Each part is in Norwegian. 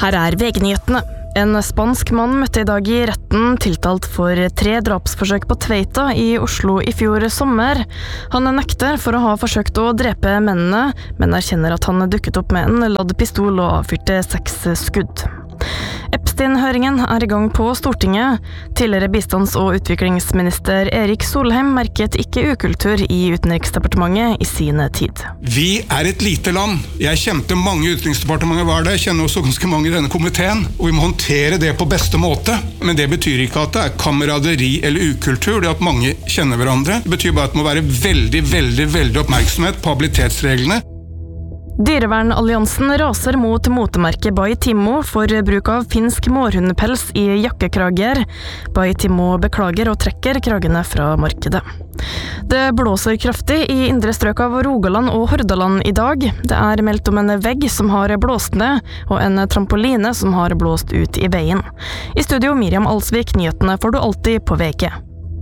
Her VG-nyhetene. En spansk mann møtte I dag I retten tiltalt for 3 drapsforsøk på Tveita I Oslo I fjor sommer. Han nekter for å ha forsøkt å drepe mennene, men erkjenner at han dukket opp med en ladd pistol og avfyrte 6 skudd. Epstein-høringen I gang på Stortinget. Tidligere bistands- og utviklingsminister Erik Solheim merket ikke ukultur I Utenriksdepartementet I sin tid. Vi et lite land. Jeg kjente mange I Utenriksdepartementet var det. Jeg kjenner også ganske mange I denne komiteen. Og vi må håndtere det på beste måte. Men det betyr ikke at det kameraderi eller ukultur. Det at mange kjenner hverandre. Det betyr bare at det må være veldig oppmerksomhet på habilitetsreglene. Dyrevernalliansen raser mot motemerket Baitimo for bruk av finsk mårhundepels I jakkekrager. Baitimo beklager og trekker kragene fra markedet. Det blåser kraftig I indre strøk av Rogaland og Hordaland I dag. Det meldt om en vegg som har blåst ned, og en trampoline som har blåst ut I veien. I studio Miriam Alsvik, nyhetene får du alltid på VG.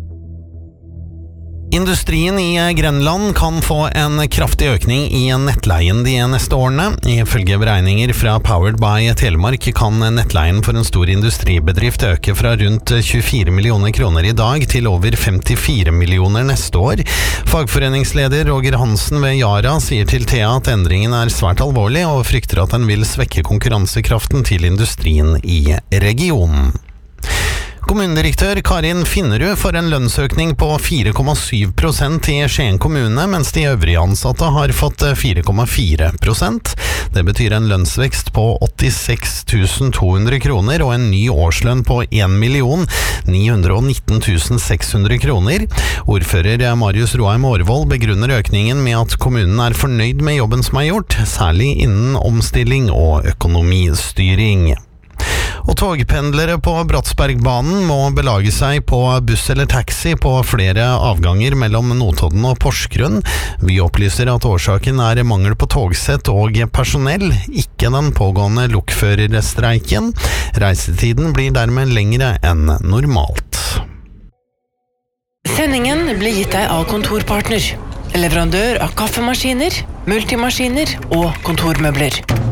Industrien I Grenland kan få en kraftig økning I nettleien de neste årene. Ifølge beregninger fra Powered by Telemark kan nettleien for en stor industribedrift øke fra rundt 24 millioner kroner I dag til over 54 millioner neste år. Fagforeningsleder Roger Hansen ved Yara sier til Thea at endringen svært alvorlig og frykter at den vil svekke konkurransekraften til industrien I regionen. Kommunedirektør Karin Finnerud får en lønnsøkning på 4,7% I Skien kommune, mens de øvrige ansatte har fått 4,4%. Det betyr en lønnsvekst på 86 200 kroner og en ny årslønn på 1 919 600 kroner. Ordfører Marius Roheim Aarvold begrunner økningen med at kommunen fornøyd med jobben som gjort, særlig innen omstilling og økonomistyring. Og togpendlere på Bratsbergbanen må belage seg på buss eller taxi på flere avganger mellom Notodden og Porsgrunn. Vi opplyser at årsaken mangel på togsett og personell, ikke den pågående lokførerstreiken. Reisetiden blir dermed lengre enn normalt. Sendingen ble gitt deg av Kontorpartner, leverandør av kaffemaskiner, multimaskiner og kontormøbler.